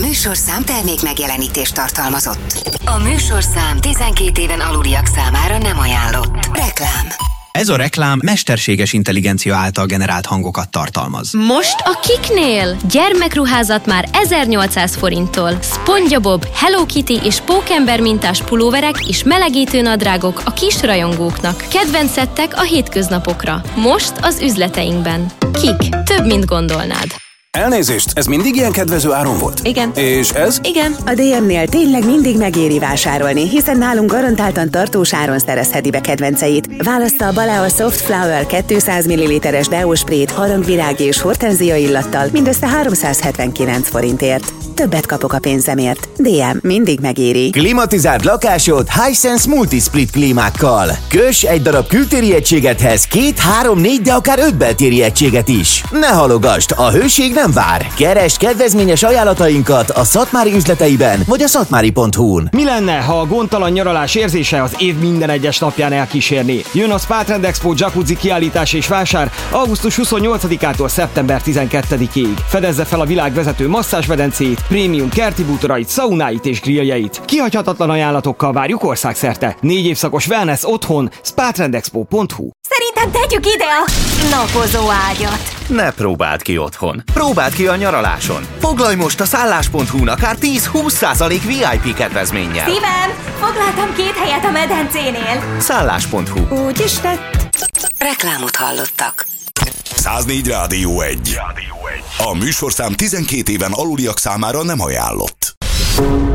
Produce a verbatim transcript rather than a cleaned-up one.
műsorszám termék megjelenítést tartalmazott. A műsorszám tizenkét éven aluliak számára nem ajánlott. Reklám. Ez a reklám mesterséges intelligencia által generált hangokat tartalmaz. Most a Kiknél! Gyermekruházat már ezernyolcszáz forinttól. SpongeBob, Hello Kitty és Pókember mintás pulóverek és melegítő nadrágok a kis rajongóknak. Kedvenc szettek a hétköznapokra. Most az üzleteinkben. Kik. Több, mint gondolnád. Elnézést, ez mindig ilyen kedvező áron volt? Igen. És ez? Igen. A dé em-nél tényleg mindig megéri vásárolni, hiszen nálunk garantáltan tartós áron szerezheti be kedvenceit. Válassza a Balea Soft Flower kétszáz milliliteres deósprét harangvirág és hortenzia illattal mindössze háromszázhetvenkilenc forintért. Többet kapok a pénzemért. dé em mindig megéri. Klimatizált lakásod Hisense Multisplit klímákkal. Köss egy darab kültéri egységethez két, három, négy, de akár öt beltéri egységet is. Ne halogasd, a hőség nem vár. Keresd kedvezményes ajánlatainkat a Szatmári üzleteiben vagy a szatmári pont hu-n. Mi lenne, ha a gondtalan nyaralás érzése az év minden egyes napján elkísérni? Jön a Spa Trend Expo jacuzzi kiállítás és vásár augusztus huszonnyolcadikától szeptember tizenkettedikéig. Fedezze fel a világ vezető masszázsmedencét, prémium kerti bútorait, szaunáit és grilljeit. Kihagyhatatlan ajánlatokkal várjuk országszerte. Négy évszakos wellness otthon, spa trend expo pont hu. Szerintem tegyük ide a napozó ágyat. Ne próbáld ki otthon. Próbáld ki a nyaraláson. Foglalj most a szállás pont hu-n akár tíz-húsz százalék vé i pé kedvezménnyel. Szívem, foglaltam két helyet a medencénél. szállás pont hu. Úgy is tett. Reklámot hallottak. száznégy Rádió egy. A műsorszám tizenkét éven aluliak számára nem ajánlott.